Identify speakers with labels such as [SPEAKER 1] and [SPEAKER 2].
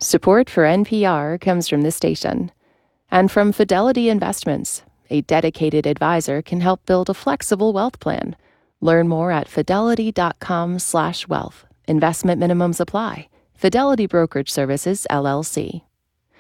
[SPEAKER 1] Support for NPR comes from this station and from Fidelity Investments. A dedicated advisor can help build a flexible wealth plan. Learn more at fidelity.com/wealth. Investment minimums apply. Fidelity Brokerage Services, LLC.